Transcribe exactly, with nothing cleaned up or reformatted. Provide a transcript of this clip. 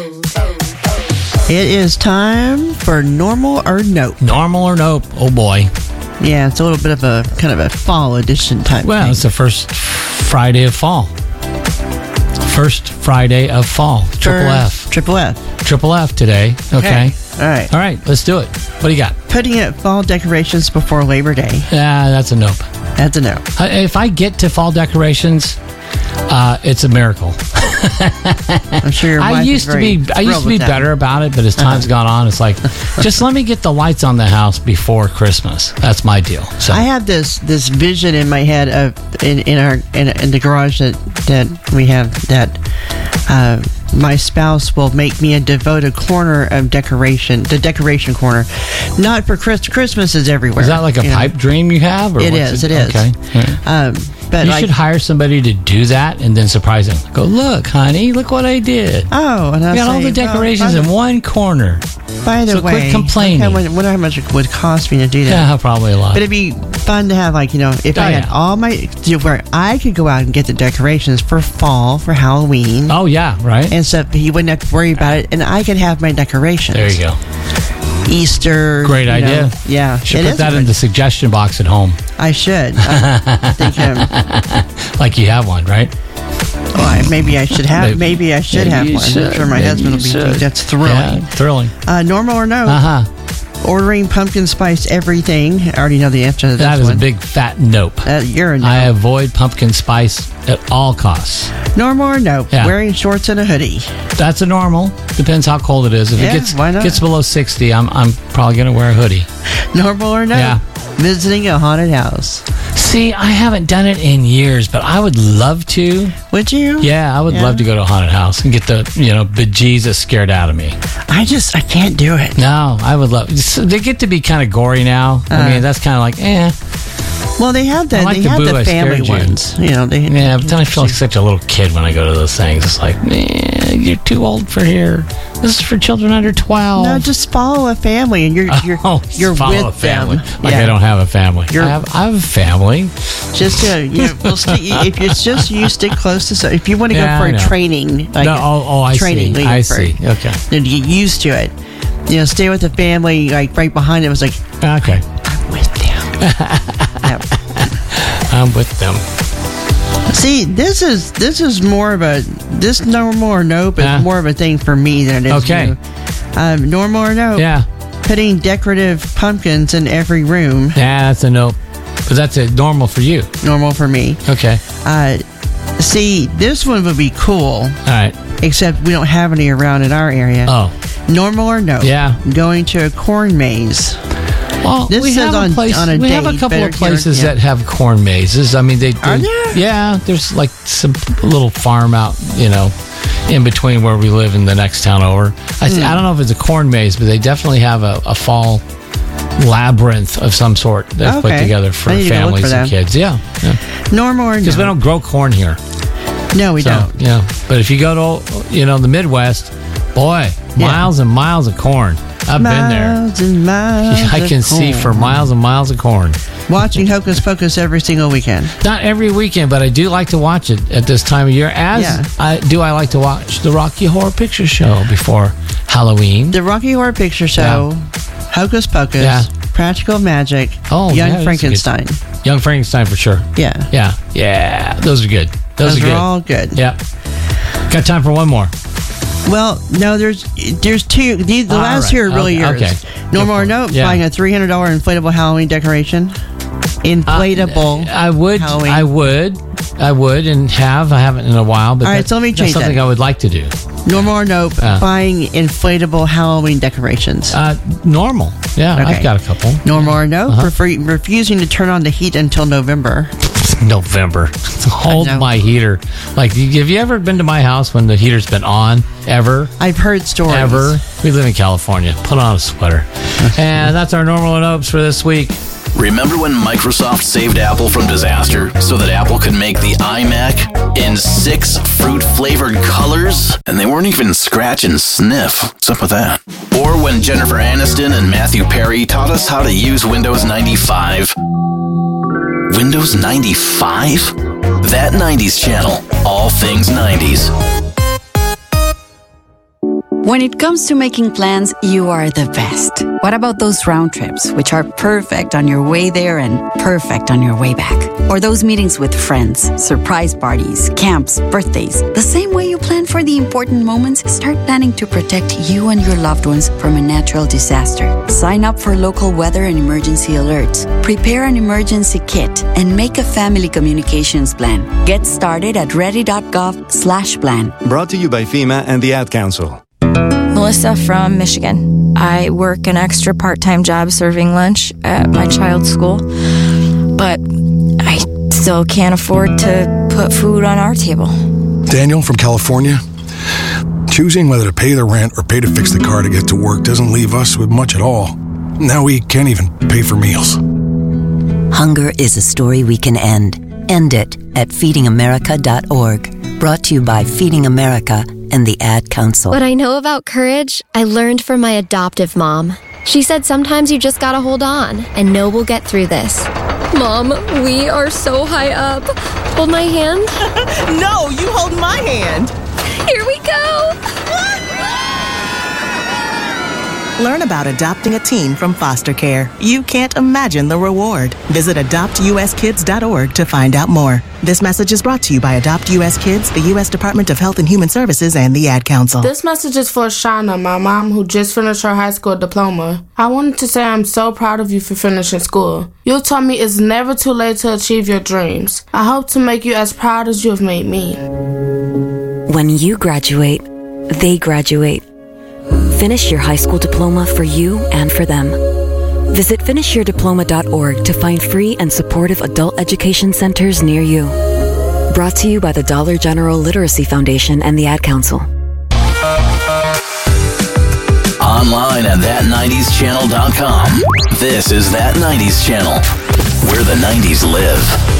It is time for Normal or Nope. Normal or Nope? Oh boy. Yeah, it's a little bit of a kind of a fall edition type Well, thing. it's the first Friday of fall. First Friday of fall. Triple F. Triple F. Triple F today. Okay. All right. All right, let's do it. What do you got? Putting up fall decorations before Labor Day. Yeah, that's a nope. That's a no. Uh, If I get to fall decorations, uh, it's a miracle. I'm sure your wife I is used to very be I used thrilled to be with that. better about it, but as time's gone on, it's like, just let me get the lights on the house before Christmas. That's my deal. So I have this this vision in my head of in, in our in, in the garage that that we have that uh, my spouse will make me a devoted corner of decoration, the decoration corner, not for Chris, Christmas is everywhere. is that like a you know? pipe dream you have? Or It what's is. It is. Okay. All right. Um, but You like, should hire somebody to do that and then surprise them. Go, look, honey, look what I did. oh, and I I got all the decorations in one corner. By the So quit way, complaining. I wonder how much it would cost me to do that. Yeah, probably a lot. But it'd be fun to have, like, you know, if Oh, I had yeah. all my, where I could go out and get the decorations for fall, for Halloween, Oh, yeah, right? and stuff. He wouldn't have to worry about it, and I could have my decorations. There you go. Easter. Great you idea. know, yeah. Should it put is that a in good- the suggestion box at home. I should. I, I think, um, Like you have one, right? oh, I, maybe I should have. Maybe- Maybe, I should maybe have you one. I'm should. sure my Maybe husband will you be. should. Think that's thrilling. Yeah, thrilling. Uh, normal or no? Uh huh. Ordering pumpkin spice everything. I already know the answer to this That is one. a big fat nope. Uh, you're a no. I avoid pumpkin spice at all costs. Normal or no? Yeah. Wearing shorts and a hoodie. That's a normal. Depends how cold it is. If Yeah, it gets why not? gets below sixty, I'm I'm probably gonna wear a hoodie. Normal or no? Yeah. Visiting a haunted house. See, I haven't done it in years, but I would love to. Would you? Yeah, I would Yeah. love to go to a haunted house and get the you know bejesus scared out of me. I just, I can't do it. No, I would love. so They get to be kind of gory now. I Uh. mean, that's kind of like eh. Well, they have the, I like they the have boo, the I family scared you. ones. You know, they. Yeah, but then I feel like such a little kid when I go to those things. It's like, man, you're too old for here. This is for children under twelve. No, just follow a family, and you're you're oh, you're follow with a family. them. Like Yeah. I don't have a family. You're- I have, I have a family. Just to, you know, we'll stick, if it's just you stick close to. So if you want to Yeah, go I for know. a training, like no, oh, oh, I training, see. leader I for- see. Okay. then you get used to it. You know, stay with the family. Like right behind it was like, Okay. I'm with them. Yeah. I'm with them. See, this is this is more of a this normal or nope is Yeah. more of a thing for me than it is Okay. you. Um, normal or nope. Yeah. Putting decorative pumpkins in every room. Yeah, that's a nope. But that's a normal for you. Normal for me. Okay. Uh, see, this one would be cool, All right. except we don't have any around in our area. Oh. Normal or no? Yeah. Going to a corn maze. Well, This we says have on- a place. on a we have a date, couple better of places gear, yeah. that have corn mazes. I mean, they. Are they- there? Yeah, there's like some little farm out, you know, in between where we live and the next town over. I, th- Hmm. I don't know if it's a corn maze, but they definitely have a, a fall labyrinth of some sort they've put Okay. together for I need to go look families for and that. kids. Yeah, Normal or because no? we don't grow corn here. No, we So, don't. yeah, but if you go to, you know, the Midwest, boy, Yeah. miles and miles of corn. I've been there. Miles and miles I of can see corn. for miles and miles of corn. Watching Hocus Pocus every single weekend. Not every weekend, but I do like to watch it at this time of year. As Yeah. I do, I like to watch the Rocky Horror Picture Show before Halloween. The Rocky Horror Picture Show, Hocus Pocus, Yeah. Practical Magic, Oh, Young yeah, that's a good- Frankenstein. Young Frankenstein for sure. Yeah. Yeah, yeah, those are good. Those, Those are are good. all good. Yeah. Got time for one more. Well, no, there's there's two. The, the All last right. two are really Okay, yours. okay. Normal Go or for no, it. Yeah. buying a three hundred dollars inflatable Halloween decoration. Inflatable. Uh, I would. Halloween. I would. I would, and have. I haven't in a while. But All right, that- so let me that's change something that. I would like to do. Normal or no, Uh. buying inflatable Halloween decorations. Uh, normal. Yeah, Okay. I've got a couple. Normal or no, Uh-huh. prefer, refusing to turn on the heat until November. November. Hold know. my heater. Like, have you ever been to my house when the heater's been on? Ever? I've heard stories. Ever? We live in California. Put on a sweater. And that's our normal and opes for this week. Remember when Microsoft saved Apple from disaster so that Apple could make the iMac in six fruit-flavored colors? And they weren't even scratch and sniff. What's up with that? Or when Jennifer Aniston and Matthew Perry taught us how to use Windows ninety-five. Windows ninety-five? That nineties channel. All things nineties. When it comes to making plans, you are the best. What about those round trips, which are perfect on your way there and perfect on your way back? Or those meetings with friends, surprise parties, camps, birthdays. The same way you plan for the important moments, start planning to protect you and your loved ones from a natural disaster. Sign up for local weather and emergency alerts. Prepare an emergency kit and make a family communications plan. Get started at ready.gov slash plan. Brought to you by FEMA and the Ad Council. Melissa from Michigan. I work an extra part-time job serving lunch at my child's school, but I still can't afford to put food on our table. Daniel from California. Choosing whether to pay the rent or pay to fix the car to get to work doesn't leave us with much at all. Now we can't even pay for meals. Hunger is a story we can end. End it at feeding america dot org. Brought to you by Feeding America and the Ad Council. What I know about courage, I learned from my adoptive mom. She said sometimes you just gotta hold on and know we'll get through this. Mom, we are so high up. Hold my hand. No, you hold my hand. Here we go. Learn about adopting a teen from foster care. You can't imagine the reward. Visit adopt u s kids dot org to find out more. This message is brought to you by Adopt U S Kids, the U S Department of Health and Human Services, and the Ad Council. This message is for Shauna, my mom, who just finished her high school diploma. I wanted to say I'm so proud of you for finishing school. You taught me it's never too late to achieve your dreams. I hope to make you as proud as you have made me. When you graduate, they graduate. Finish your high school diploma for you and for them. Visit finish your diploma dot org to find free and supportive adult education centers near you. Brought to you by the Dollar General Literacy Foundation and the Ad Council. Online at that nineties channel dot com. This is That nineties Channel, where the nineties live.